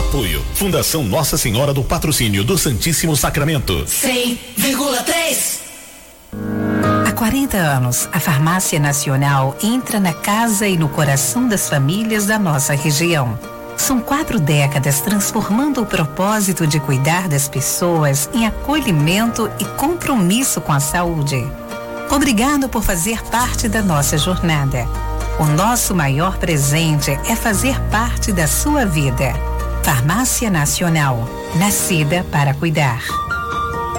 Apoio Fundação Nossa Senhora do Patrocínio do Santíssimo Sacramento. 100,3. Há 40 anos, a Farmácia Nacional entra na casa e no coração das famílias da nossa região. São 4 décadas transformando o propósito de cuidar das pessoas em acolhimento e compromisso com a saúde. Obrigado por fazer parte da nossa jornada. O nosso maior presente é fazer parte da sua vida. Farmácia Nacional, nascida para cuidar.